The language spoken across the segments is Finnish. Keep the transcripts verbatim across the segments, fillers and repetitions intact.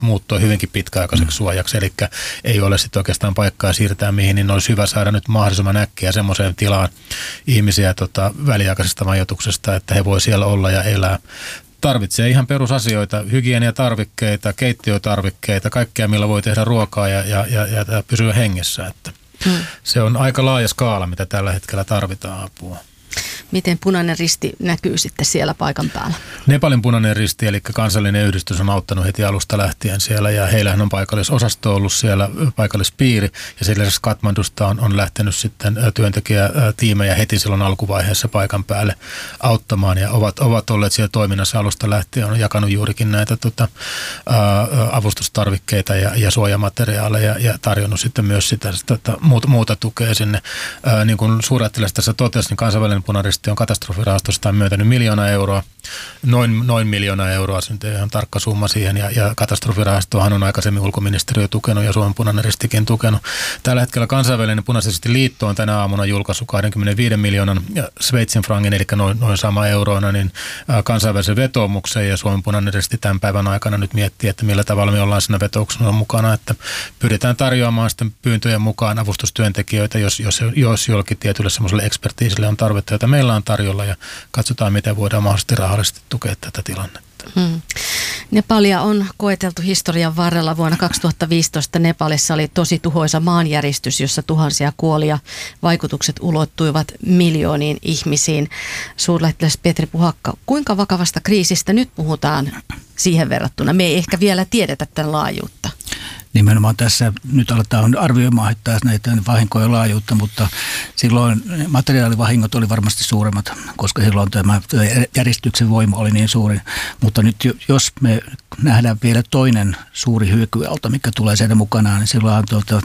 muuttoi hyvinkin pitkäaikaiseksi suojaksi, eli ei ole sitten oikeastaan paikkaa siirtää mihin, niin olisi hyvä saada nyt mahdollisimman äkkiä semmoiseen tilaan ihmisiä tota, väliaikaisesta majoituksesta, että he voi siellä olla ja elää. Tarvitsee ihan perusasioita, hygieniatarvikkeita, keittiötarvikkeita, kaikkea millä voi tehdä ruokaa ja, ja, ja, ja pysyä hengessä. Että hmm. Se on aika laaja skaala, mitä tällä hetkellä tarvitaan apua. Miten Punainen Risti näkyy sitten siellä paikan päällä? Nepalin Punainen Risti, eli kansallinen yhdistys, on auttanut heti alusta lähtien siellä, ja heillähän on paikallisosasto ollut siellä, paikallispiiri, ja sen lisäksi Kathmandusta on, on lähtenyt sitten työntekijätiimejä heti silloin alkuvaiheessa paikan päälle auttamaan, ja ovat, ovat olleet siellä toiminnassa alusta lähtien, on jakanut juurikin näitä tota, ää, avustustarvikkeita ja, ja suojamateriaaleja, ja tarjonnut sitten myös sitä, sitä muuta, muuta tukea sinne. Ää, niin kuin suurlähettiläs tässä totesi, niin kansainvälinen Punainen Risti on katastrofirahastosta myöntänyt miljoona euroa, noin, noin miljoona euroa, se on ihan tarkka summa siihen, ja, ja katastrofirahastohan on aikaisemmin ulkoministeriö tukenut ja Suomen Punainen Ristikin tukenut. Tällä hetkellä kansainvälinen Punainen Risti-liitto on tänä aamuna julkaissut kaksikymmentäviisi miljoonan Sveitsin frangin, eli noin, noin sama euroina, niin kansainvälisen vetoomuksen, ja Suomen Punainen Risti tämän päivän aikana nyt miettii, että millä tavalla me ollaan siinä vetouksena mukana, että pyritään tarjoamaan sitten pyyntöjen mukaan avustustyöntekijöitä, jos, jos, jos jollakin tietylle semmoiselle ekspertiisille on tarvetta, jota meillä on tarjolla, ja katsotaan, miten voidaan mahdollisesti rahallisesti tukea tätä tilannetta. Hmm. Nepalia on koeteltu historian varrella. Vuonna kaksituhattaviisitoista Nepalissa oli tosi tuhoisa maanjäristys, jossa tuhansia kuoli ja vaikutukset ulottuivat miljooniin ihmisiin. Suurlähettiläs Petri Puhakka, kuinka vakavasta kriisistä nyt puhutaan siihen verrattuna? Me ei ehkä vielä tiedetä tämän laajuutta. Nimenomaan tässä nyt aletaan arvioimaan näitä vahinkojen laajuutta, mutta silloin materiaalivahingot oli varmasti suuremmat, koska silloin tämä järjestyksen voima oli niin suuri. Mutta nyt jos me nähdään vielä toinen suuri hyökyaalto, mikä tulee sieltä mukanaan, niin silloin tuota,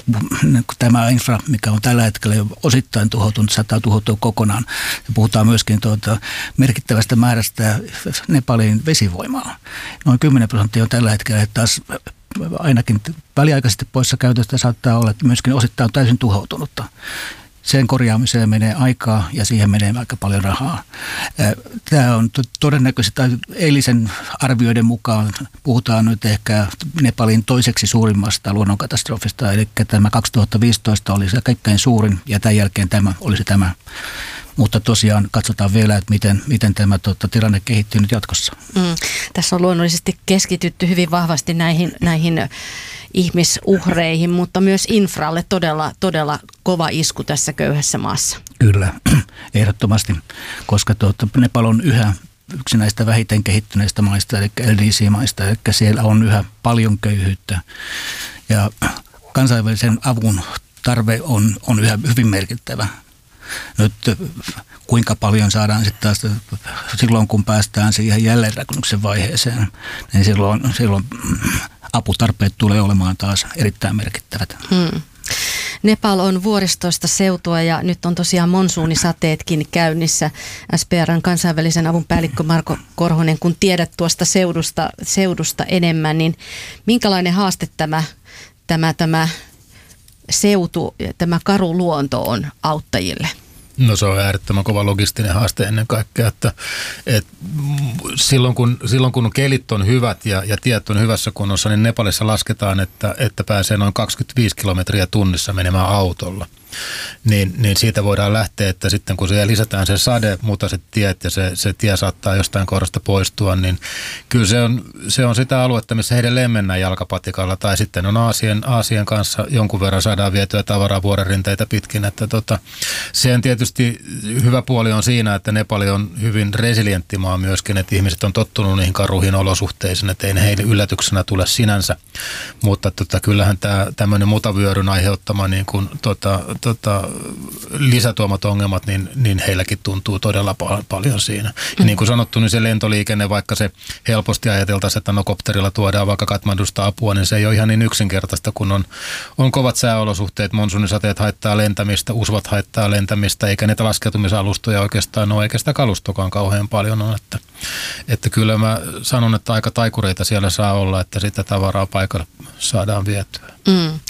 tämä infra, mikä on tällä hetkellä jo osittain tuhoutunut, saattaa tuhoutua kokonaan. Ja puhutaan myöskin tuota merkittävästä määrästä Nepalin vesivoimaa. Noin kymmenen prosenttia on tällä hetkellä, että taas ainakin väliaikaisesti poissa käytöstä saattaa olla, että myöskin osittain täysin tuhoutunutta. Sen korjaamiseen menee aikaa ja siihen menee aika paljon rahaa. Tämä on todennäköisesti, eilisen arvioiden mukaan puhutaan nyt ehkä Nepalin toiseksi suurimmasta luonnonkatastrofista, eli tämä kaksituhattaviisitoista oli se kaikkein suurin ja tämän jälkeen tämä olisi tämä. Mutta tosiaan katsotaan vielä, että miten, miten tämä tota, tilanne kehittyy nyt jatkossa. Mm. Tässä on luonnollisesti keskitytty hyvin vahvasti näihin, näihin ihmisuhreihin, mutta myös infralle todella, todella kova isku tässä köyhässä maassa. Kyllä, ehdottomasti, koska tuota, Nepal on yhä yksi näistä vähiten kehittyneistä maista, eli L D C-maista, eli siellä on yhä paljon köyhyyttä. Ja kansainvälisen avun tarve on, on yhä hyvin merkittävä. Nyt kuinka paljon saadaan sitten taas silloin, kun päästään siihen jälleenrakennuksen vaiheeseen, niin silloin, silloin aputarpeet tulee olemaan taas erittäin merkittävät. Hmm. Nepal on vuoristoista seutua ja nyt on tosiaan monsuunisateetkin käynnissä. S P R:n kansainvälisen avun päällikkö Marko Korhonen, kun tiedät tuosta seudusta, seudusta enemmän, niin minkälainen haaste tämä, tämä, tämä seutu, tämä karu luonto on auttajille? No se on äärettömän kova logistinen haaste ennen kaikkea, että, että silloin, kun, silloin kun kelit on hyvät ja, ja tiet on hyvässä kunnossa, niin Nepalissa lasketaan, että, että pääsee noin kaksikymmentäviisi kilometriä tunnissa menemään autolla. Niin, niin siitä voidaan lähteä, että sitten kun siihen lisätään se sade, mutaiset tiet ja se, se tie saattaa jostain kohdasta poistua, niin kyllä se on, se on sitä aluetta, missä he edelleen mennään jalkapatikalla, tai sitten on Aasian, Aasian kanssa jonkun verran saadaan vietyä tavaraa vuorenrinteitä pitkin, että tota, se on tietysti hyvä puoli on siinä, että Nepal on hyvin resilientti maa myöskin, että ihmiset on tottunut niihin karuihin olosuhteisiin, että ei ne heille yllätyksenä tule sinänsä, mutta tota, kyllähän tämä tämmöinen mutavyöryn aiheuttama niin kuin, tota, tota, lisätuomat ongelmat, niin, niin heilläkin tuntuu todella pal- paljon siinä. Ja niin kuin sanottu, niin se lentoliikenne, vaikka se helposti ajateltaisiin, että no kopterilla tuodaan vaikka Kathmandusta apua, niin se ei ole ihan niin yksinkertaista, kun on, on kovat sääolosuhteet, monsuunisateet haittaa lentämistä, usvat haittaa lentämistä, eikä niitä laskeutumisalustoja oikeastaan ole, eikä sitä kalustokaan kauhean paljon on. Että, että kyllä mä sanon, että aika taikureita siellä saa olla, että sitä tavaraa paikalle saadaan vietyä. Mm.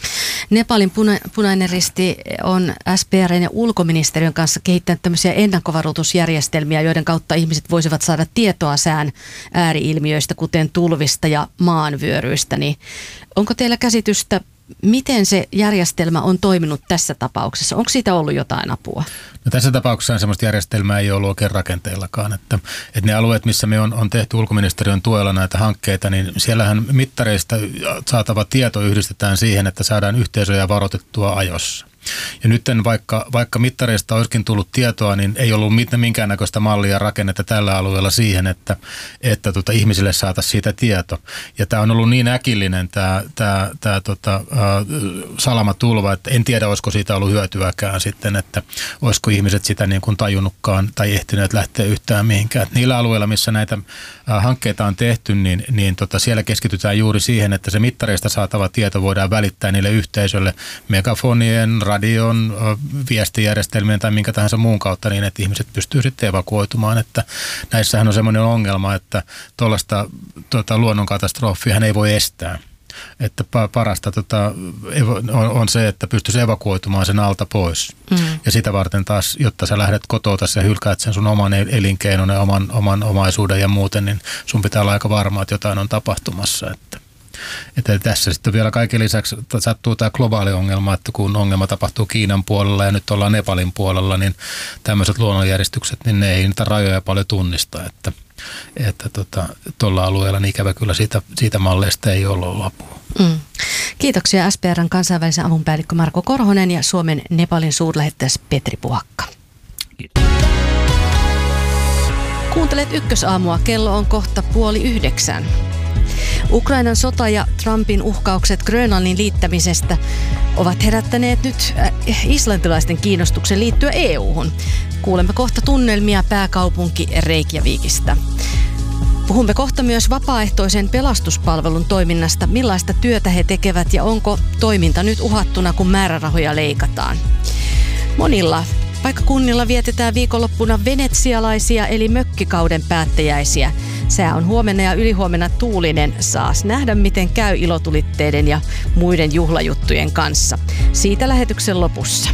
Nepalin puna- punainen risti on S P R:n ja ulkoministeriön kanssa kehittänyt tämmöisiä ennakkovaroitusjärjestelmiä, joiden kautta ihmiset voisivat saada tietoa sään ääriilmiöistä, kuten tulvista ja maanvyöryistä. Niin onko teillä käsitystä, miten se järjestelmä on toiminut tässä tapauksessa? Onko siitä ollut jotain apua? No tässä tapauksessa sellaista järjestelmää ei ollut oikein rakenteillakaan. Että, että ne alueet, missä me on, on tehty ulkoministeriön tuella näitä hankkeita, niin siellähän mittareista saatava tieto yhdistetään siihen, että saadaan yhteisöjä varoitettua ajossa. Ja nyt vaikka, vaikka mittareista olisikin tullut tietoa, niin ei ollut minkäännäköistä mallia rakennetta tällä alueella siihen, että, että tota, ihmisille saataisiin siitä tieto. Ja tämä on ollut niin äkillinen tämä, tämä, tämä tota, äh, salamatulva, että en tiedä, olisiko siitä ollut hyötyäkään sitten, että olisiko ihmiset sitä niin kuin tajunnutkaan tai ehtineet lähteä yhtään mihinkään. Et niillä alueilla, missä näitä äh, hankkeita on tehty, niin, niin tota, siellä keskitytään juuri siihen, että se mittareista saatava tieto voidaan välittää niille yhteisölle megafonien, radion, viestijärjestelmien tai minkä tahansa muun kautta niin, että ihmiset pystyy sitten evakuoitumaan. Että näissähän on semmoinen ongelma, että tuollaista tuota, luonnonkatastrofia ei voi estää. Että parasta tota, on, on se, että pystyisi evakuoitumaan sen alta pois. Mm. Ja sitä varten taas, jotta sä lähdet kotoa ja hylkäät sen sun oman elinkeinon ja oman, oman omaisuuden ja muuten, niin sun pitää olla aika varma, että jotain on tapahtumassa. Että Että tässä sitten vielä kaiken lisäksi sattuu tämä globaali ongelma, että kun ongelma tapahtuu Kiinan puolella ja nyt ollaan Nepalin puolella, niin tämmöiset luonnonjärjestykset, niin ne ei niitä rajoja paljon tunnista, että että tuolla tota, alueella niin ikävä kyllä siitä, siitä malleista ei ole ollut apua. Mm. Kiitoksia S P R:n kansainvälisen avun päällikkö Marko Korhonen ja Suomen Nepalin suurlähettiläs Petri Puhakka. Kiitos. Kuuntelet Ykkösaamua, kello on kohta puoli yhdeksän. Ukrainan sota ja Trumpin uhkaukset Grönlannin liittämisestä ovat herättäneet nyt islantilaisten kiinnostuksen liittyä E U-hun. Kuulemme kohta tunnelmia pääkaupunki Reykjavikista. Puhumme kohta myös vapaaehtoisen pelastuspalvelun toiminnasta, millaista työtä he tekevät ja onko toiminta nyt uhattuna, kun määrärahoja leikataan. Monilla paikkakunnilla vietetään viikonloppuna venetsialaisia eli mökkikauden päättäjäisiä. Sää on huomenna ja ylihuomenna tuulinen. Saas nähdä, miten käy ilotulitteiden ja muiden juhlajuttujen kanssa. Siitä lähetyksen lopussa.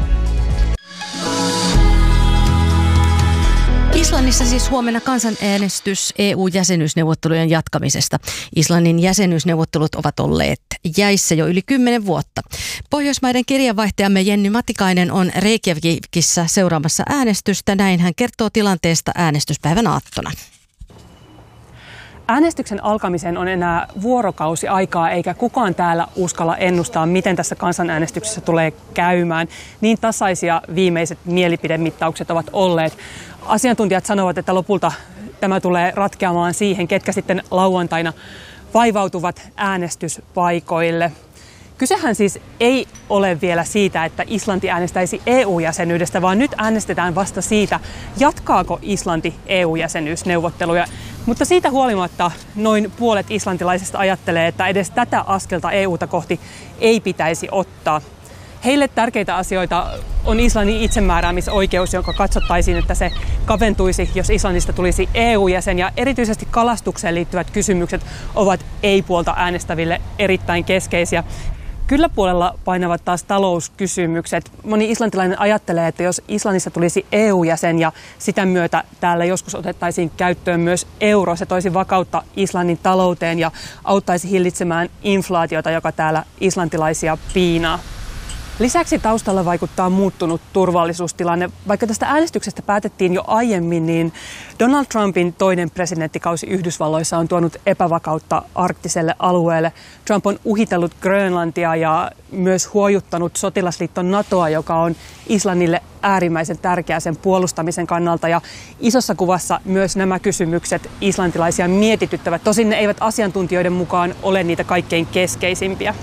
Islannissa siis huomenna kansanäänestys E U-jäsenyysneuvottelujen jatkamisesta. Islannin jäsenyysneuvottelut ovat olleet jäissä jo yli kymmenen vuotta. Pohjoismaiden kirjeenvaihtajamme Jenny Matikainen on Reykjavikissa seuraamassa äänestystä. Näin hän kertoo tilanteesta äänestyspäivän aattona. Äänestyksen alkamiseen on enää vuorokausi aikaa, eikä kukaan täällä uskalla ennustaa, miten tässä kansanäänestyksessä tulee käymään. Niin tasaisia viimeiset mielipidemittaukset ovat olleet. Asiantuntijat sanovat, että lopulta tämä tulee ratkeamaan siihen, ketkä sitten lauantaina vaivautuvat äänestyspaikoille. Kysehän siis ei ole vielä siitä, että Islanti äänestäisi E U-jäsenyydestä, vaan nyt äänestetään vasta siitä, jatkaako Islanti E U-jäsenyysneuvotteluja. Mutta siitä huolimatta noin puolet islantilaisista ajattelee, että edes tätä askelta E U:ta kohti ei pitäisi ottaa. Heille tärkeitä asioita on Islannin itsemääräämisoikeus, jonka katsottaisiin, että se kaventuisi, jos Islannista tulisi E U-jäsen. Ja erityisesti kalastukseen liittyvät kysymykset ovat ei-puolta äänestäville erittäin keskeisiä. Kyllä puolella painavat taas talouskysymykset. Moni islantilainen ajattelee, että jos Islannissa tulisi E U-jäsen ja sitä myötä täällä joskus otettaisiin käyttöön myös euro, se toisi vakautta Islannin talouteen ja auttaisi hillitsemään inflaatiota, joka täällä islantilaisia piinaa. Lisäksi taustalla vaikuttaa muuttunut turvallisuustilanne. Vaikka tästä äänestyksestä päätettiin jo aiemmin, niin Donald Trumpin toinen presidenttikausi Yhdysvalloissa on tuonut epävakautta arktiselle alueelle. Trump on uhitellut Grönlantia ja myös huojuttanut sotilasliitto NATOa, joka on Islannille äärimmäisen tärkeä sen puolustamisen kannalta. Ja isossa kuvassa myös nämä kysymykset islantilaisia mietityttävät. Tosin ne eivät asiantuntijoiden mukaan ole niitä kaikkein keskeisimpiä.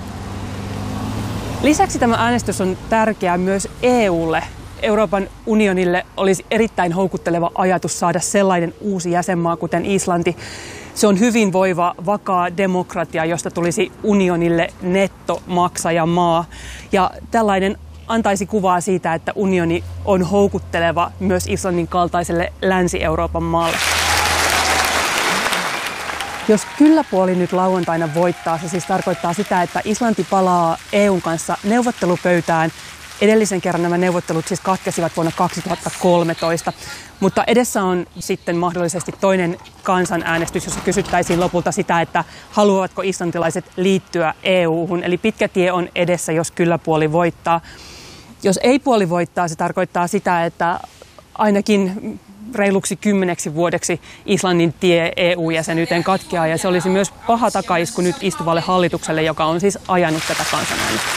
Lisäksi tämä äänestys on tärkeä myös E U:lle. Euroopan unionille olisi erittäin houkutteleva ajatus saada sellainen uusi jäsenmaa kuten Islanti. Se on hyvinvoiva, vakaa demokratia, josta tulisi unionille nettomaksajamaa. Ja tällainen antaisi kuvaa siitä, että unioni on houkutteleva myös Islannin kaltaiselle Länsi-Euroopan maalle. Jos kyllä-puoli nyt lauantaina voittaa, se siis tarkoittaa sitä, että Islanti palaa E U:n kanssa neuvottelupöytään. Edellisen kerran nämä neuvottelut siis katkesivat vuonna kaksituhattakolmetoista, mutta edessä on sitten mahdollisesti toinen kansanäänestys, jossa kysyttäisiin lopulta sitä, että haluavatko islantilaiset liittyä E U:hun. Eli pitkä tie on edessä, jos kyllä-puoli voittaa. Jos ei-puoli voittaa, se tarkoittaa sitä, että ainakin reiluksi kymmeneksi vuodeksi Islannin tie E U-jäsenyyteen katkeaa, ja se olisi myös paha takaisku nyt istuvalle hallitukselle, joka on siis ajanut tätä kansanäänestystä.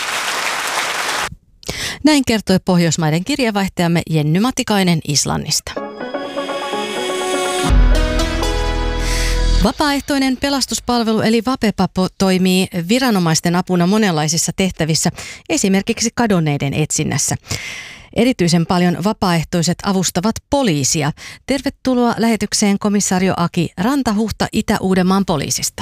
Näin kertoi Pohjoismaiden kirjeenvaihtajamme Jenny Matikainen Islannista. Vapaaehtoinen pelastuspalvelu eli Vapepa toimii viranomaisten apuna monenlaisissa tehtävissä, esimerkiksi kadonneiden etsinnässä. Erityisen paljon vapaaehtoiset avustavat poliisia. Tervetuloa lähetykseen komisario Aki Rantahuhta Itä-Uudenmaan poliisista.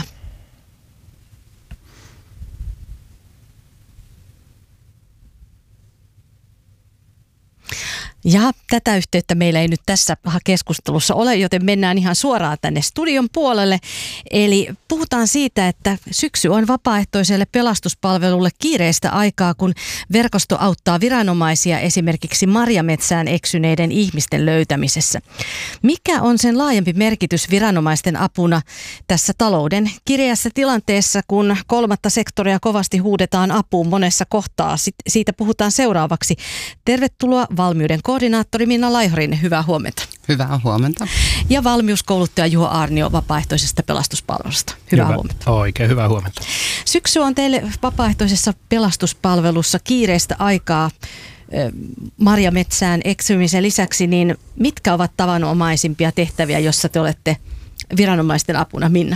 Ja tätä yhteyttä meillä ei nyt tässä keskustelussa ole, joten mennään ihan suoraan tänne studion puolelle. Eli puhutaan siitä, että syksy on vapaaehtoiselle pelastuspalvelulle kiireistä aikaa, kun verkosto auttaa viranomaisia esimerkiksi marjametsään eksyneiden ihmisten löytämisessä. Mikä on sen laajempi merkitys viranomaisten apuna tässä talouden kireässä tilanteessa, kun kolmatta sektoria kovasti huudetaan apuun monessa kohtaa? Siitä puhutaan seuraavaksi. Tervetuloa valmiuden koordinaattori Minna Laihorin, hyvää huomenta. Hyvää huomenta. Ja valmiuskouluttaja Juho Aarnio vapaaehtoisesta pelastuspalvelusta. Hyvää Hyvä. huomenta. Oikein hyvää huomenta. Syksy on teille vapaaehtoisessa pelastuspalvelussa kiireistä aikaa marjametsään eksymisen lisäksi, niin mitkä ovat tavanomaisimpia tehtäviä, jossa te olette viranomaisten apuna, Minna?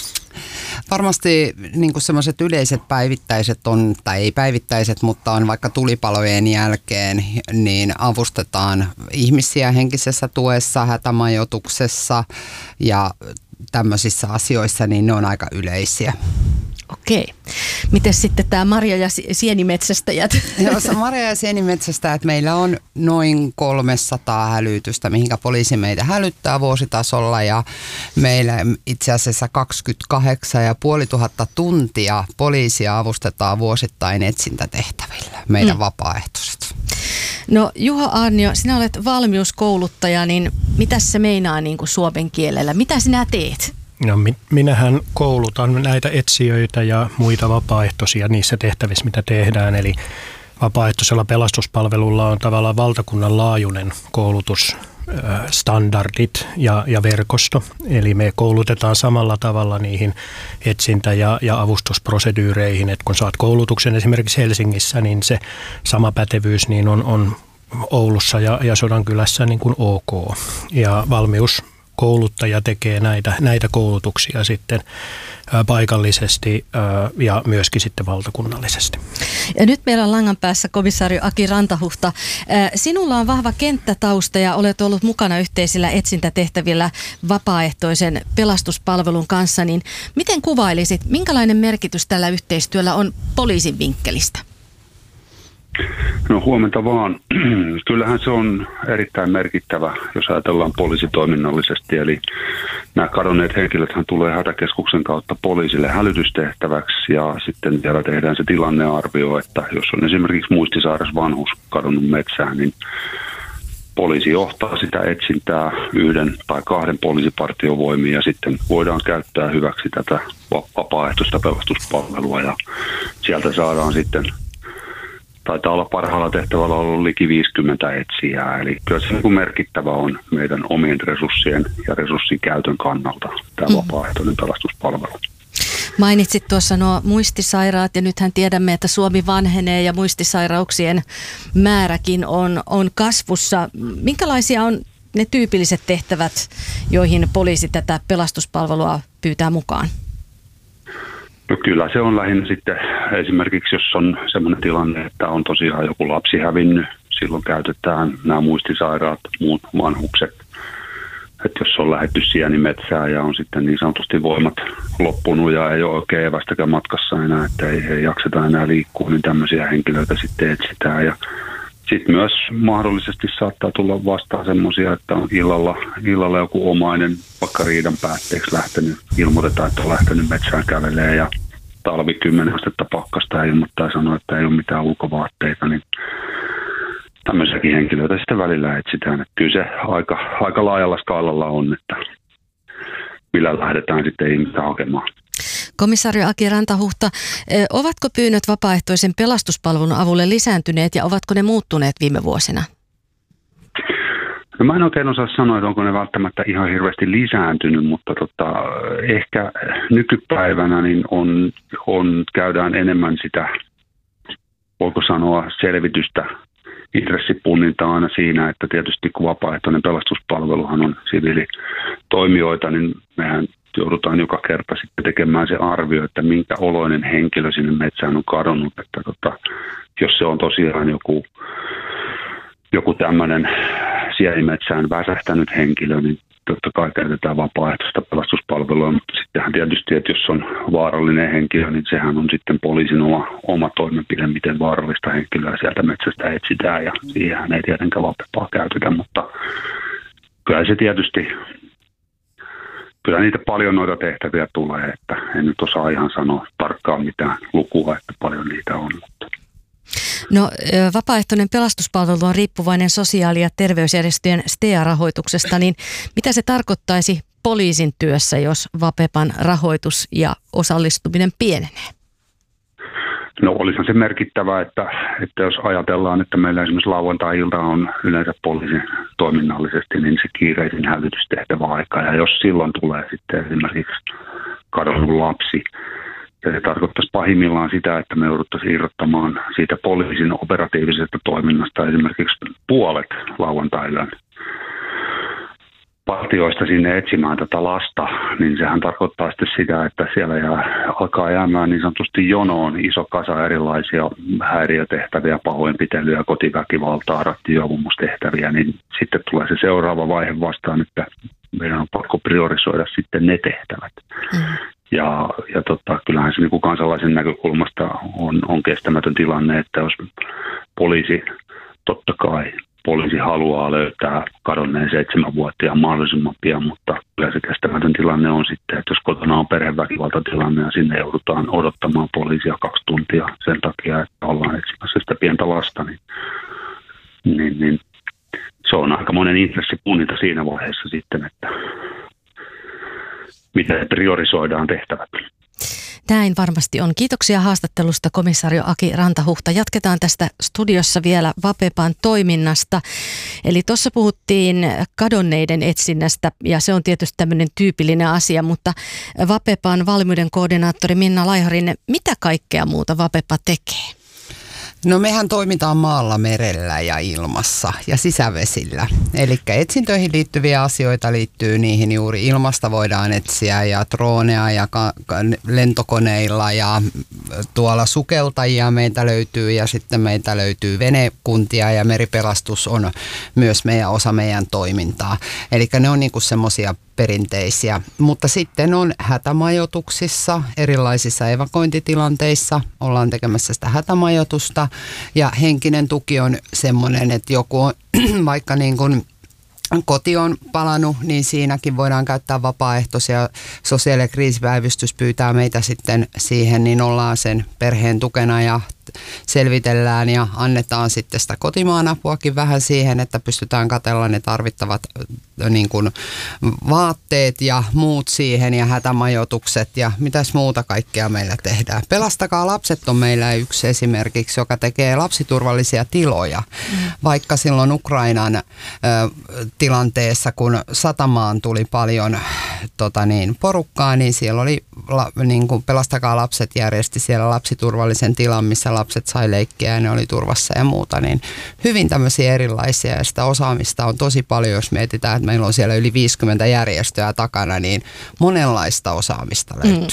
Varmasti niin kuin sellaiset yleiset päivittäiset on, tai ei päivittäiset, mutta on vaikka tulipalojen jälkeen, niin avustetaan ihmisiä henkisessä tuessa, hätämajoituksessa ja tämmöisissä asioissa, niin ne on aika yleisiä. Okei. Miten sitten tämä marja- ja sienimetsästäjät? Joo, marja- ja sienimetsästäjät meillä on noin kolmesataa hälytystä, mihinkä poliisi meitä hälyttää vuositasolla, ja meillä itse asiassa kaksikymmentäkahdeksan ja puolituhatta tuntia poliisia avustetaan vuosittain etsintätehtävillä, meidän mm. vapaaehtoiset. No Juho Aarnio, sinä olet valmiuskouluttaja, niin mitä se meinaa niin kuin suomen kielellä? Mitä sinä teet? No, minähän koulutan näitä etsijöitä ja muita vapaaehtoisia niissä tehtävissä, mitä tehdään. Eli vapaaehtoisella pelastuspalvelulla on tavallaan valtakunnan laajuinen koulutusstandardit ja, ja verkosto. Eli me koulutetaan samalla tavalla niihin etsintä- ja, ja avustusproseduureihin. Et kun saat koulutuksen esimerkiksi Helsingissä, niin se sama pätevyys niin on, on Oulussa ja, ja Sodankylässä niin kuin ok. Ja valmius kouluttaja tekee näitä, näitä koulutuksia sitten ää, paikallisesti ää, ja myöskin sitten valtakunnallisesti. Ja nyt meillä on langan päässä komisario Aki Rantahuhta. Ää, sinulla on vahva kenttätausta ja olet ollut mukana yhteisillä etsintätehtävillä vapaaehtoisen pelastuspalvelun kanssa. Niin miten kuvailisit, minkälainen merkitys tällä yhteistyöllä on poliisin vinkkelistä? No huomenta vaan. Kyllähän se on erittäin merkittävä, jos ajatellaan poliisitoiminnallisesti. Eli nämä kadonneet henkilöthän tulee hätäkeskuksen kautta poliisille hälytystehtäväksi ja sitten siellä tehdään se tilannearvio, että jos on esimerkiksi muistisairas vanhus kadonnut metsään, niin poliisi johtaa sitä etsintää yhden tai kahden poliisipartiovoimia ja sitten voidaan käyttää hyväksi tätä vapaaehtoista pelastuspalvelua ja sieltä saadaan sitten. Taitaa olla parhaalla tehtävällä ollut liki viisikymmentä etsijää, eli kyllä se niin kuin merkittävä on meidän omien resurssien ja resurssin käytön kannalta tämä mm. vapaaehtoinen pelastuspalvelu. Mainitsit tuossa nuo muistisairaat ja nythän tiedämme, että Suomi vanhenee ja muistisairauksien määräkin on, on kasvussa. Minkälaisia on ne tyypilliset tehtävät, joihin poliisi tätä pelastuspalvelua pyytää mukaan? No kyllä se on lähinnä sitten esimerkiksi, jos on sellainen tilanne, että on tosiaan joku lapsi hävinnyt, silloin käytetään nämä muistisairaat, muut vanhukset. Että jos on lähdetty sienimetsään ja on sitten niin sanotusti voimat loppunut ja ei ole oikein evästäkään matkassa enää, että ei, ei jakseta enää liikkua, niin tämmöisiä henkilöitä sitten etsitään. Ja sitten myös mahdollisesti saattaa tulla vastaan semmoisia, että on illalla, illalla joku omainen vaikka riidan päätteeksi lähtenyt, ilmoitetaan, että on lähtenyt metsään kävelemään ja talvi kymmenen astetta pakkasta ja ilmoittaa ja sanoo, että ei ole mitään ulkovaatteita, niin tämmöisiäkin henkilöitä sitten välillä etsitään. Että kyllä se aika, aika laajalla skaalalla on, että millä lähdetään sitten ihmistä hakemaan. Komisario Aki Rantahuhta, ovatko pyynnöt vapaaehtoisen pelastuspalvelun avulle lisääntyneet ja ovatko ne muuttuneet viime vuosina? No mä en oikein osaa sanoa, että onko ne välttämättä ihan hirveästi lisääntynyt, mutta tota, ehkä nykypäivänä niin on, on, käydään enemmän sitä, voiko sanoa, selvitystä, intressipunnintaa aina siinä, että tietysti kun vapaaehtoinen pelastuspalveluhan on siviilitoimijoita, niin mehän joudutaan joka kerta sitten tekemään se arvio, että minkä oloinen henkilö sinne metsään on kadonnut. Että tota, jos se on tosiaan joku, joku tämmöinen sienimetsään väsähtänyt henkilö, niin totta kai käytetään vapaaehtoista pelastuspalvelua, mutta sittenhän tietysti, että jos on vaarallinen henkilö, niin sehän on sitten poliisin oma, oma toimenpide, miten vaarallista henkilöä sieltä metsästä etsitään, ja siihen ei tietenkään vapepaa käytetä, mutta kyllä se tietysti, kyllä niitä paljon noita tehtäviä tulee, että en nyt osaa ihan sanoa tarkkaan mitään lukua, että paljon niitä on, mutta No, vapaaehtoinen pelastuspalvelu on riippuvainen sosiaali- ja terveysjärjestöjen S T A-rahoituksesta, niin mitä se tarkoittaisi poliisin työssä, jos Vapepan rahoitus ja osallistuminen pienenee? No olisihan se merkittävää, että, että jos ajatellaan, että meillä esimerkiksi lauantai-ilta on yleensä poliisin toiminnallisesti, niin se kiireisin hälytystehtävä aika, ja jos silloin tulee sitten esimerkiksi kadonnut lapsi, ja se tarkoittaisi pahimmillaan sitä, että me jouduttaisiin irrottamaan siitä poliisin operatiivisesta toiminnasta esimerkiksi puolet lauantai-yön partioista sinne etsimään tätä lasta, niin sehän tarkoittaa sitten sitä, että siellä jää, alkaa jäämään niin sanotusti jonoon iso kasa erilaisia häiriötehtäviä, pahoinpitelyjä, kotiväkivaltaa, rattijuopumustehtäviä, niin sitten tulee se seuraava vaihe vastaan, että meidän on pakko priorisoida sitten ne tehtävät. Mm. Ja, ja tota, kyllähän se niin kuin kansalaisen näkökulmasta on, on kestämätön tilanne, että jos poliisi, totta kai poliisi haluaa löytää kadonneen seitsemänvuotiaan mahdollisimman pian, mutta kyllä se kestämätön tilanne on sitten, että jos kotona on perheväkivaltatilanne ja sinne joudutaan odottamaan poliisia kaksi tuntia sen takia, että ollaan etsimässä sitä pientä lasta, niin, niin, niin se on aika monen intressipunninta siinä vaiheessa sitten, että miten priorisoidaan tehtävät. Näin varmasti on. Kiitoksia haastattelusta, komisario Aki Rantahuhta. Jatketaan tästä studiossa vielä Vapepan toiminnasta. Eli tuossa puhuttiin kadonneiden etsinnästä, ja se on tietysti tämmöinen tyypillinen asia, mutta Vapepan valmiuden koordinaattori Minna Laiharinen, mitä kaikkea muuta Vapepa tekee? No mehän toimitaan maalla, merellä ja ilmassa ja sisävesillä. Eli etsintöihin liittyviä asioita liittyy niihin juuri ilmasta voidaan etsiä ja droonea ja ka- lentokoneilla ja tuolla sukeltajia meitä löytyy ja sitten meitä löytyy venekuntia ja meripelastus on myös meidän osa meidän toimintaa. Eli ne on niinku semmoisia perinteisiä, mutta sitten on hätämajoituksissa, erilaisissa evakuointitilanteissa ollaan tekemässä sitä hätämajoitusta ja henkinen tuki on semmoinen, että joku on vaikka niin kuin koti on palannut, niin siinäkin voidaan käyttää vapaaehtoisia. Sosiaali- ja kriisipäivystys pyytää meitä sitten siihen, niin ollaan sen perheen tukena ja selvitellään ja annetaan sitten sitä kotimaan apuakin vähän siihen, että pystytään katsella ne tarvittavat niin kuin vaatteet ja muut siihen ja hätämajoitukset ja mitäs muuta kaikkea meillä tehdään. Pelastakaa lapset on meillä yksi esimerkiksi, joka tekee lapsiturvallisia tiloja. Mm. Vaikka silloin Ukrainan ö, tilanteessa, kun satamaan tuli paljon tota niin, porukkaa, niin siellä oli la, niin kuin Pelastakaa lapset järjesti siellä lapsiturvallisen tilan, missä lapset sai leikkiä ja ne oli turvassa ja muuta, niin hyvin tämmöisiä erilaisia ja sitä osaamista on tosi paljon, jos mietitään, että meillä on siellä yli viisikymmentä järjestöä takana, niin monenlaista osaamista löytyy.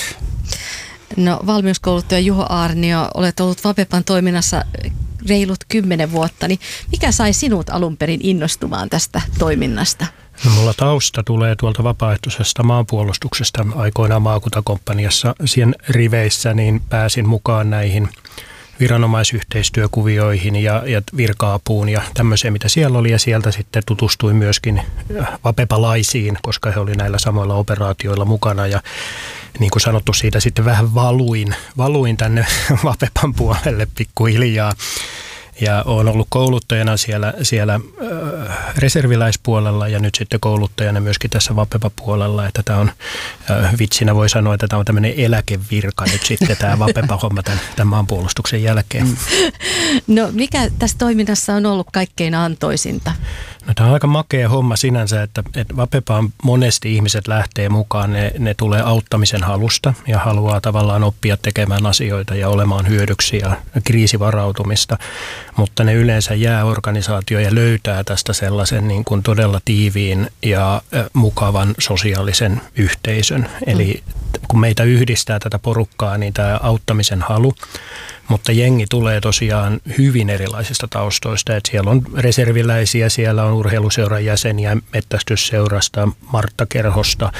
Mm. No valmiuskouluttaja Juho Aarnio, olet ollut Vapepan toiminnassa reilut kymmenen vuotta, niin mikä sai sinut alun perin innostumaan tästä toiminnasta? No, mulla tausta tulee tuolta vapaaehtoisesta maanpuolustuksesta aikoinaan maakuntakomppaniassa. Siihen riveissä niin pääsin mukaan näihin viranomaisyhteistyökuvioihin ja, ja virka-apuun ja tämmöiseen, mitä siellä oli. Ja sieltä sitten tutustuin myöskin vapepalaisiin, koska he oli näillä samoilla operaatioilla mukana. Ja niin kuin sanottu, siitä sitten vähän valuin, valuin tänne Vapepan puolelle pikkuhiljaa. Ja olen ollut kouluttajana siellä, siellä äh, reserviläispuolella ja nyt sitten kouluttajana myöskin tässä Vapepa-puolella, että tämä on, äh, vitsinä voi sanoa, että tämä on tämmöinen eläkevirka nyt sitten tämä Vapepa-homma tämän, tämän maanpuolustuksen jälkeen. No mikä tässä toiminnassa on ollut kaikkein antoisinta? No, tämä on aika makea homma sinänsä, että, että Vapepaan monesti ihmiset lähtee mukaan, ne, ne tulee auttamisen halusta ja haluaa tavallaan oppia tekemään asioita ja olemaan hyödyksi ja kriisivarautumista, mutta ne yleensä jää organisaatioon ja löytää tästä sellaisen niin kuin todella tiiviin ja mukavan sosiaalisen yhteisön. Eli kun meitä yhdistää tätä porukkaa, niin tämä auttamisen halu, mutta jengi tulee tosiaan hyvin erilaisista taustoista. Että siellä on reserviläisiä, siellä on urheiluseuran jäseniä, metsästysseurasta, Martta-kerhosta,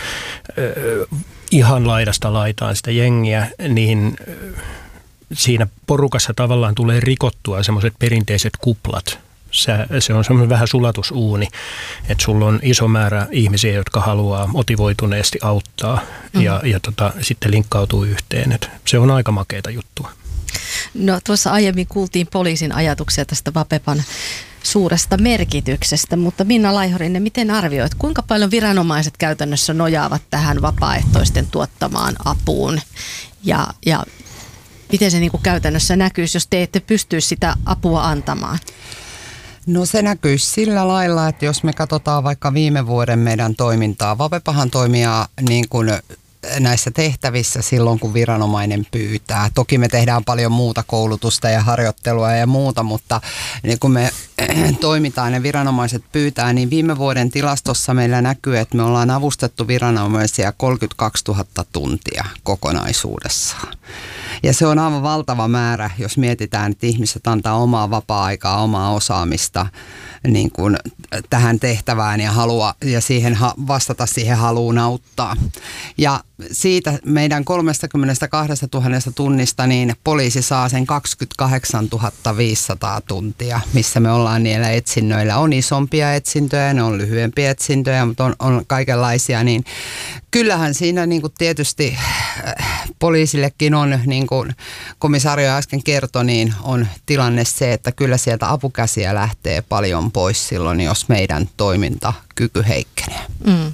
ihan laidasta laitaan sitä jengiä, niin siinä porukassa tavallaan tulee rikottua semmoiset perinteiset kuplat. Se, se on semmoinen vähän sulatusuuni, että sulla on iso määrä ihmisiä, jotka haluaa motivoituneesti auttaa ja, mm. ja tota, sitten linkkautuu yhteen. Et se on aika makeata juttua. No tuossa aiemmin kuultiin poliisin ajatuksia tästä Vapepan suuresta merkityksestä, mutta Minna Laihorinen, miten arvioit, kuinka paljon viranomaiset käytännössä nojaavat tähän vapaaehtoisten tuottamaan apuun ja, ja miten se niin kuin käytännössä näkyisi, jos te ette pystyisi sitä apua antamaan? No se näkyy sillä lailla, että jos me katsotaan vaikka viime vuoden meidän toimintaa, Vapepahan toimii niin kuin näissä tehtävissä silloin, kun viranomainen pyytää. Toki me tehdään paljon muuta koulutusta ja harjoittelua ja muuta, mutta niin kun me toimitaan ja viranomaiset pyytää, niin viime vuoden tilastossa meillä näkyy, että me ollaan avustettu viranomaisia kolmekymmentäkaksituhatta tuntia kokonaisuudessaan. Ja se on aivan valtava määrä, jos mietitään, että ihmiset antaa omaa vapaa-aikaa, omaa osaamista niin kuin tähän tehtävään ja, halua, ja siihen vastata siihen haluun auttaa. Ja siitä meidän kolmekymmentäkaksituhatta tunnista niin poliisi saa sen kaksikymmentäkahdeksantuhatta viisisataa tuntia, missä me ollaan niillä etsinnöillä. On isompia etsintöjä, ne on lyhyempiä etsintöjä, mutta on, on kaikenlaisia. Niin kyllähän siinä niin kuin tietysti poliisillekin on, niin kuin komisario äsken kertoi, niin on tilanne se, että kyllä sieltä apukäsiä lähtee paljon pois silloin, jos meidän toimintakyky heikkenee. Mm.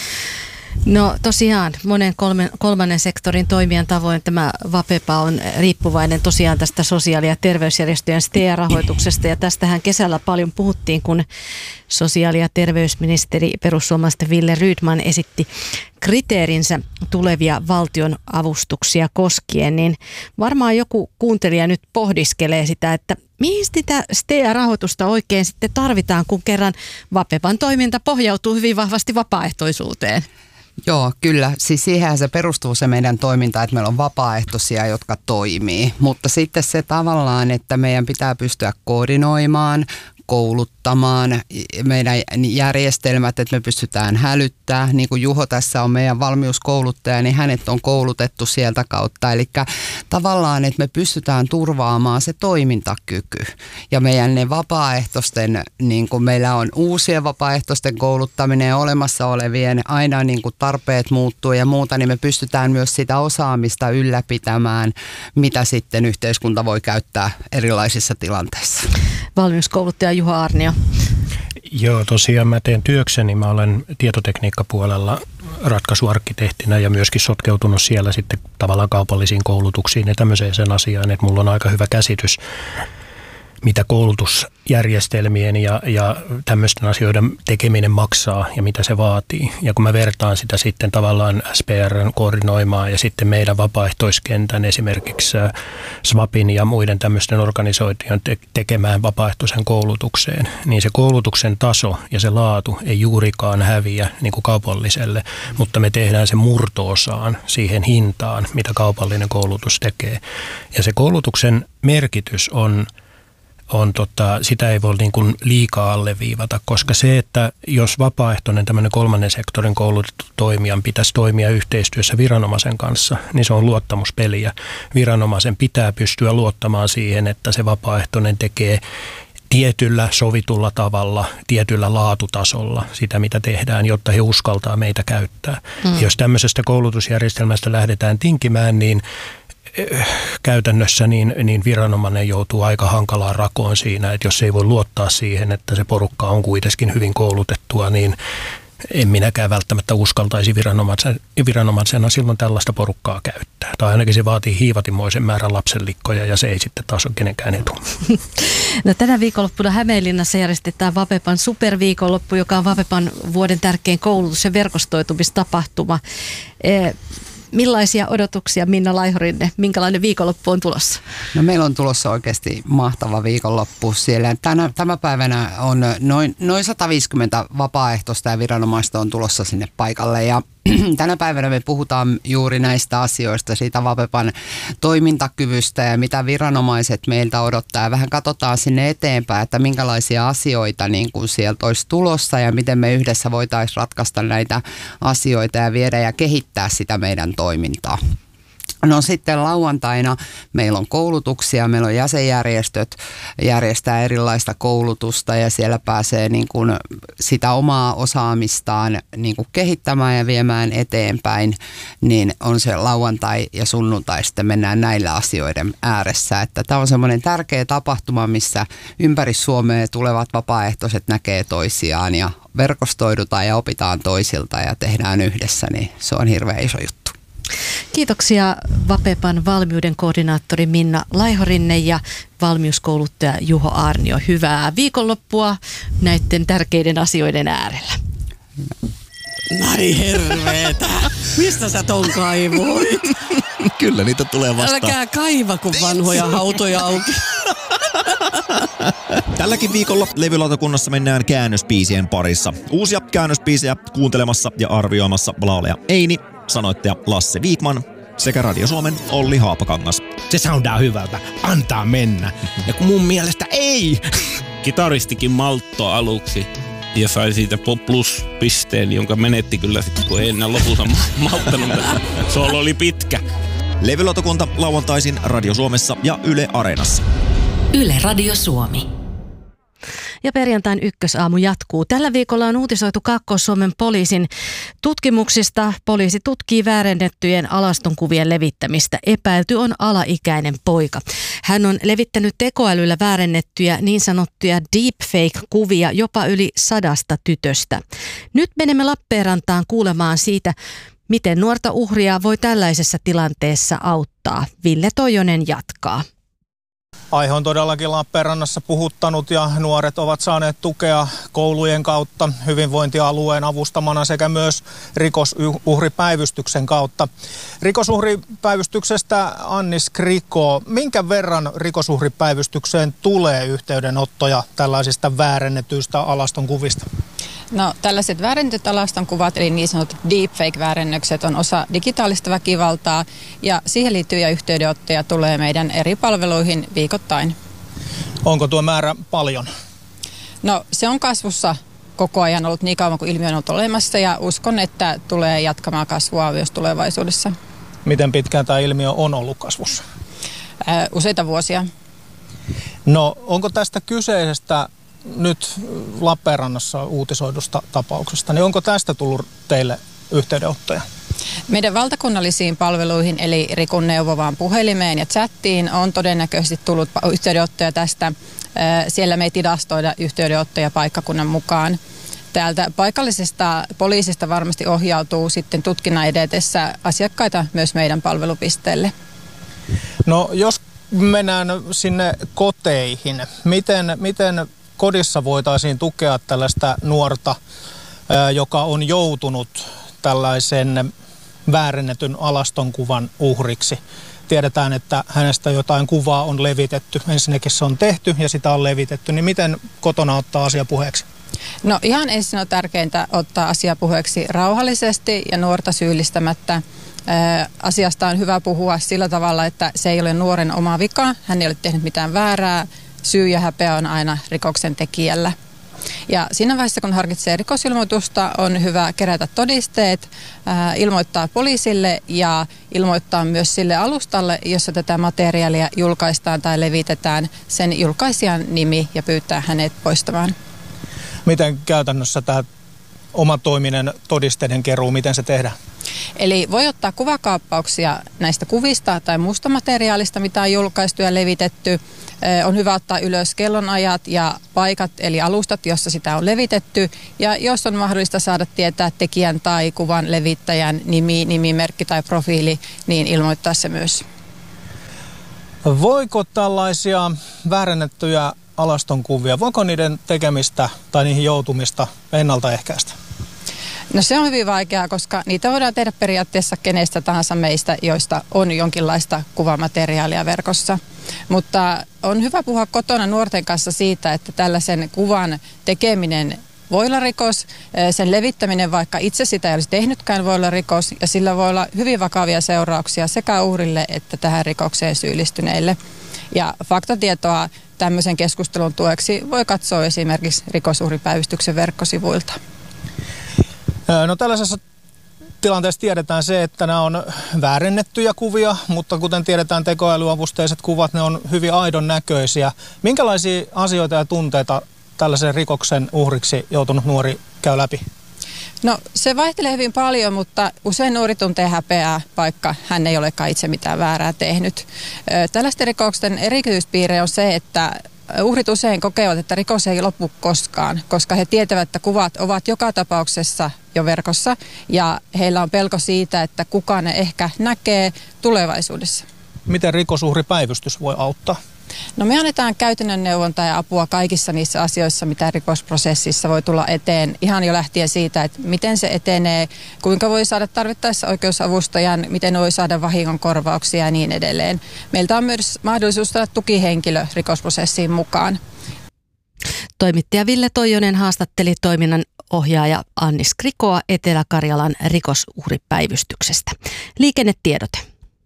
No tosiaan monen kolmen, kolmannen sektorin toimijan tavoin tämä Vapepa on riippuvainen tosiaan tästä sosiaali- ja terveysjärjestöjen S T E-rahoituksesta ja tästähän kesällä paljon puhuttiin, kun sosiaali- ja terveysministeri perussuomalaisten Wille Rydman esitti kriteerinsä tulevia valtion avustuksia koskien, niin varmaan joku kuuntelija nyt pohdiskelee sitä, että mihin sitä S T E-rahoitusta oikein sitten tarvitaan, kun kerran Vapepan toiminta pohjautuu hyvin vahvasti vapaaehtoisuuteen? Joo, kyllä. Siis siihen se perustuu se meidän toiminta, että meillä on vapaaehtoisia, jotka toimii. Mutta sitten se tavallaan, että meidän pitää pystyä koordinoimaan, kouluttamaan meidän järjestelmät, että me pystytään hälyttämään. Niin kuin Juho tässä on meidän valmiuskouluttaja, niin hänet on koulutettu sieltä kautta. Eli tavallaan, että me pystytään turvaamaan se toimintakyky. Ja meidän ne vapaaehtoisten, niin kuin meillä on uusien vapaaehtoisten kouluttaminen ja olemassa olevien, aina niin kuin tarpeet muuttuu ja muuta, niin me pystytään myös sitä osaamista ylläpitämään, mitä sitten yhteiskunta voi käyttää erilaisissa tilanteissa. Valmiuskouluttaja Juho Aarnio. Joo, tosiaan mä teen työkseni. Mä olen tietotekniikkapuolella ratkaisuarkkitehtinä ja myöskin sotkeutunut siellä sitten tavallaan kaupallisiin koulutuksiin ja tämmöiseen sen asiaan, että mulla on aika hyvä käsitys, mitä koulutusjärjestelmien ja, ja tämmöisten asioiden tekeminen maksaa ja mitä se vaatii. Ja kun mä vertaan sitä sitten tavallaan S P R:n koordinoimaan ja sitten meidän vapaaehtoiskentän esimerkiksi SWAPin ja muiden tämmöisten organisoitujen te- tekemään vapaaehtoisen koulutukseen, niin se koulutuksen taso ja se laatu ei juurikaan häviä niin kuin kaupalliselle, mutta me tehdään se murto-osaan siihen hintaan, mitä kaupallinen koulutus tekee. Ja se koulutuksen merkitys on on tota, sitä ei voi niin kuin liikaa alleviivata, koska se, että jos vapaaehtoinen tämmöinen kolmannen sektorin koulutettu toimijan pitäisi toimia yhteistyössä viranomaisen kanssa, niin se on luottamuspeliä. Viranomaisen pitää pystyä luottamaan siihen, että se vapaaehtoinen tekee tietyllä sovitulla tavalla, tietyllä laatutasolla sitä, mitä tehdään, jotta he uskaltaa meitä käyttää. Mm. Jos tämmöisestä koulutusjärjestelmästä lähdetään tinkimään, niin käytännössä niin, niin viranomainen joutuu aika hankalaan rakoon siinä, että jos ei voi luottaa siihen, että se porukka on kuitenkin hyvin koulutettua, niin en minäkään välttämättä uskaltaisi viranomaisena silloin tällaista porukkaa käyttää. Tai ainakin se vaatii hiivatimoisen määrän lapsenlikkoja ja se ei sitten taas ole kenenkään etu. No, tänä viikonloppuna Hämeenlinnassa järjestetään Vapepan superviikonloppu, joka on Vapepan vuoden tärkein koulutus- ja verkostoitumistapahtuma. E- Millaisia odotuksia, Minna Laihorinne, minkälainen viikonloppu on tulossa? No, meillä on tulossa oikeasti mahtava viikonloppu siellä. Tänä, tämä päivänä on noin, noin sata viisikymmentä vapaaehtoista ja viranomaista on tulossa sinne paikalle ja tänä päivänä me puhutaan juuri näistä asioista, siitä Vapepan toimintakyvystä ja mitä viranomaiset meiltä odottaa. Ja vähän katsotaan sinne eteenpäin, että minkälaisia asioita niin kuin sieltä olisi tulossa ja miten me yhdessä voitaisiin ratkaista näitä asioita ja viedä ja kehittää sitä meidän toimintaa. No, sitten lauantaina meillä on koulutuksia, meillä on jäsenjärjestöt järjestää erilaista koulutusta ja siellä pääsee niin kuin sitä omaa osaamistaan niin kuin kehittämään ja viemään eteenpäin, niin on se lauantai ja sunnuntai sitten mennään näillä asioiden ääressä. Että tämä on semmoinen tärkeä tapahtuma, missä ympäri Suomea tulevat vapaaehtoiset näkee toisiaan ja verkostoidutaan ja opitaan toisilta ja tehdään yhdessä, niin se on hirveän iso juttu. Kiitoksia Vapepan valmiuden koordinaattori Minna Laihorinne ja valmiuskouluttaja Juho Aarnio. Hyvää viikonloppua näiden tärkeiden asioiden äärellä. Nari herveetä. Mistä sä ton kaivoit? Kyllä niitä tulee vastaan. Älkää kaiva, kun vanhoja hautoja auki. Tälläkin viikolla levylautakunnassa mennään käännöspiisien parissa. Uusia käännöspiisejä kuuntelemassa ja arvioimassa laulaja Eini, sanoittaja Lasse Viikman sekä Radio Suomen Olli Haapakangas. Se soundaa hyvältä. Antaa mennä. Ja kun mun mielestä ei. Kitaristikin malttoa aluksi ja sai siitä plus-pisteen, jonka menetti kyllä sitten, kun ei enää lopussa malttanut. Soolo oli pitkä. Levylautakunta lauantaisin Radio Suomessa ja Yle Areenassa. Yle Radio Suomi. Ja perjantain ykkösaamu jatkuu. Tällä viikolla on uutisoitu Kaakkois-Suomen poliisin tutkimuksista. Poliisi tutkii väärennettyjen alastonkuvien levittämistä. Epäilty on alaikäinen poika. Hän on levittänyt tekoälyllä väärennettyjä niin sanottuja deepfake-kuvia jopa yli sadasta tytöstä. Nyt menemme Lappeenrantaan kuulemaan siitä, miten nuorta uhria voi tällaisessa tilanteessa auttaa. Ville Toijonen jatkaa. Aihe on todellakin Lappeenrannassa puhuttanut ja nuoret ovat saaneet tukea koulujen kautta, hyvinvointialueen avustamana sekä myös rikosuhripäivystyksen kautta. Rikosuhripäivystyksestä Annis Kriko, minkä verran rikosuhripäivystykseen tulee yhteydenottoja tällaisista väärennetyistä alastonkuvista? No, tällaiset väärennetyt alastonkuvat, eli niin sanotut deepfake-väärennökset, on osa digitaalista väkivaltaa ja siihen liittyviä yhteydenottoja tulee meidän eri palveluihin viikoittain. Onko tuo määrä paljon? No, se on kasvussa koko ajan ollut niin kauan kuin ilmiö on ollut olemassa ja uskon, että tulee jatkamaan kasvua myös tulevaisuudessa. Miten pitkään tämä ilmiö on ollut kasvussa? Ää, useita vuosia. No, onko tästä kyseisestä nyt Lappeenrannassa uutisoidusta tapauksesta, niin onko tästä tullut teille yhteydenottoja? Meidän valtakunnallisiin palveluihin, eli Rikon neuvovaan puhelimeen ja chattiin, on todennäköisesti tullut yhteydenottoja tästä. Siellä me ei tilastoida yhteydenottoja paikkakunnan mukaan. Täältä paikallisesta poliisista varmasti ohjautuu sitten tutkinnan edetessä asiakkaita myös meidän palvelupisteelle. No, jos mennään sinne koteihin, miten, miten kodissa voitaisiin tukea tällaista nuorta, joka on joutunut tällaisen väärennetyn alastonkuvan uhriksi? Tiedetään, että hänestä jotain kuvaa on levitetty. Ensinnäkin se on tehty ja sitä on levitetty. Niin miten kotona ottaa asia puheeksi? No, ihan ensin on tärkeintä ottaa asia puheeksi rauhallisesti ja nuorta syyllistämättä. Asiasta on hyvä puhua sillä tavalla, että se ei ole nuoren oma vika. Hän ei ole tehnyt mitään väärää. syy ja häpeä on aina rikoksen tekijällä. Ja siinä vaiheessa, kun harkitsee rikosilmoitusta, on hyvä kerätä todisteet, ää, ilmoittaa poliisille ja ilmoittaa myös sille alustalle, jossa tätä materiaalia julkaistaan tai levitetään, sen julkaisijan nimi ja pyytää hänet poistamaan. Miten käytännössä tämä omatoiminen todisteiden keruu, miten se tehdään? Eli voi ottaa kuvakaappauksia näistä kuvista tai muusta materiaalista, mitä on julkaistu ja levitetty. On hyvä ottaa ylös kellonajat ja paikat, eli alustat, jossa sitä on levitetty. Ja jos on mahdollista saada tietää tekijän tai kuvan levittäjän nimi, nimimerkki tai profiili, niin ilmoittaa se myös. Voiko tällaisia väärennettyjä alastonkuvia, voiko niiden tekemistä tai niihin joutumista ennaltaehkäistä? No se on hyvin vaikeaa, koska niitä voidaan tehdä periaatteessa kenestä tahansa meistä, joista on jonkinlaista kuvamateriaalia verkossa. Mutta on hyvä puhua kotona nuorten kanssa siitä, että tällaisen kuvan tekeminen voi olla rikos, sen levittäminen, vaikka itse sitä ei olisi tehnytkään, voi olla rikos, ja sillä voi olla hyvin vakavia seurauksia sekä uhrille että tähän rikokseen syyllistyneille. Ja faktatietoa tämmöisen keskustelun tueksi voi katsoa esimerkiksi Rikosuhripäivystyksen verkkosivuilta. No tällaisessa tilanteessa tiedetään se, että nämä on väärennettyjä kuvia, mutta kuten tiedetään tekoälyavusteiset kuvat, ne on hyvin aidon näköisiä. Minkälaisia asioita ja tunteita tällaisen rikoksen uhriksi joutunut nuori käy läpi? No se vaihtelee hyvin paljon, mutta usein nuori tuntee häpeää, vaikka hän ei olekaan itse mitään väärää tehnyt. Tällaisten rikoksen erityispiirre on se, että uhrit usein kokevat, että rikos ei lopu koskaan, koska he tietävät, että kuvat ovat joka tapauksessa jo verkossa ja heillä on pelko siitä, että kukaan ne ehkä näkee tulevaisuudessa. Miten rikosuhripäivystys voi auttaa? No me annetaan käytännön neuvontaa ja apua kaikissa niissä asioissa, mitä rikosprosessissa voi tulla eteen. Ihan jo lähtien siitä, että miten se etenee, kuinka voi saada tarvittaessa oikeusavustajan, miten voi saada vahingonkorvauksia ja niin edelleen. Meiltä on myös mahdollisuus saada tukihenkilö rikosprosessiin mukaan. Toimittaja Ville Toijonen haastatteli toiminnan ohjaaja Anni Skrikoa Etelä-Karjalan rikosuhripäivystyksestä. Liikennetiedote.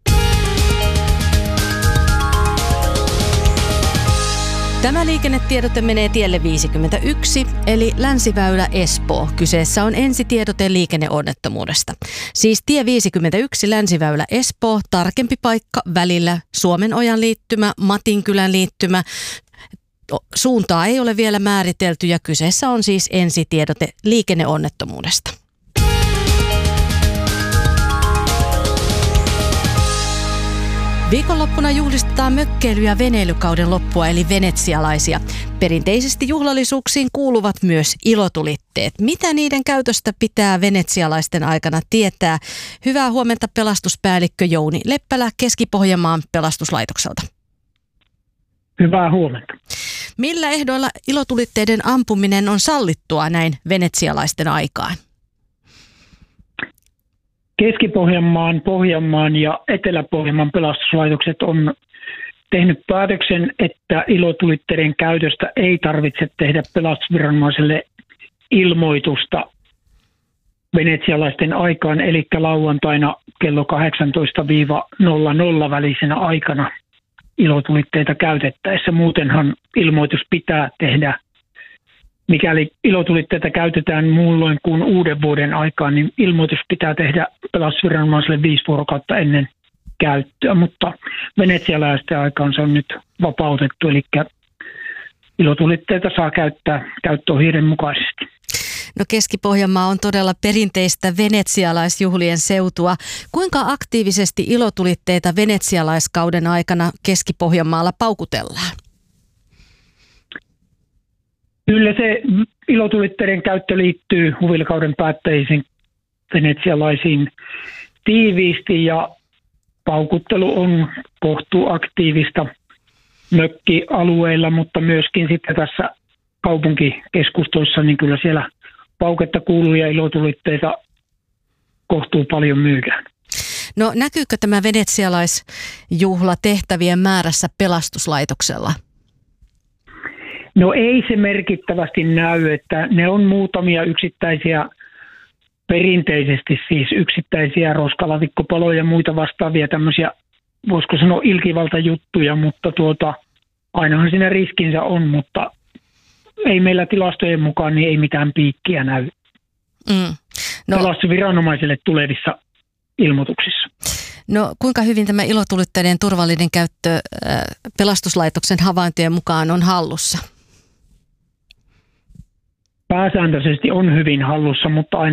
Tämä liikennetiedote menee tielle viisikymmentäyksi, eli Länsiväylä Espoo. Kyseessä on ensitiedote liikenneonnettomuudesta. Siis tie viisikymmentäyksi Länsiväylä Espoo, tarkempi paikka välillä Suomenojan liittymä, Matinkylän liittymä. Suuntaa ei ole vielä määritelty ja kyseessä on siis ensitiedote liikenneonnettomuudesta. Viikonloppuna juhlistetaan mökkeily- ja veneilykauden loppua eli venetsialaisia. Perinteisesti juhlallisuuksiin kuuluvat myös ilotulitteet. Mitä niiden käytöstä pitää venetsialaisten aikana tietää? Hyvää huomenta pelastuspäällikkö Jouni Leppälä Keski-Pohjanmaan pelastuslaitokselta. Hyvää huomenta. Millä ehdoilla ilotulitteiden ampuminen on sallittua näin venetsialaisten aikaan? Keski-Pohjanmaan, Pohjanmaan ja Etelä-Pohjanmaan pelastuslaitokset on tehnyt päätöksen, että ilotulitteiden käytöstä ei tarvitse tehdä pelastusviranomaiselle ilmoitusta venetsialaisten aikaan, eli lauantaina kello kahdeksantoista nolla nolla välisenä aikana ilotulitteita käytettäessä. Muutenhan ilmoitus pitää tehdä. Mikäli ilotulitteita käytetään muulloin kuin uuden vuoden aikaan, niin ilmoitus pitää tehdä pelastusviranomaiselle viisi vuorokautta ennen käyttöä, mutta venetsialaisten aikaan se on nyt vapautettu, eli ilotulitteita saa käyttää käyttöohjeiden mukaisesti. No Keski-Pohjanmaa on todella perinteistä venetsialaisjuhlien seutua. Kuinka aktiivisesti ilotulitteita venetsialaiskauden aikana Keski-Pohjanmaalla paukutellaan? Kyllä se ilotulitteiden käyttö liittyy huvilikauden päättäjisiin venetsialaisiin tiiviisti ja paukuttelu on kohtuu aktiivista mökkialueilla, mutta myöskin sitten tässä kaupunkikeskustoissa, niin kyllä siellä pauketta kuuluu ja ilotulitteita kohtuu paljon myydään. No näkyykö tämä venetsialaisjuhla tehtävien määrässä pelastuslaitoksella? No ei se merkittävästi näy, että ne on muutamia yksittäisiä, perinteisesti siis yksittäisiä roskalaatikkopaloja ja muita vastaavia tämmöisiä, voisiko sanoa ilkivaltajuttuja, mutta tuota, ainahan siinä riskinsä on, mutta ei meillä tilastojen mukaan niin ei mitään piikkiä näy mm. no, pelastusviranomaisille tulevissa ilmoituksissa. No kuinka hyvin tämä ilotulitteiden turvallinen käyttö äh, pelastuslaitoksen havaintojen mukaan on hallussa? Pääsääntöisesti on hyvin hallussa, mutta aina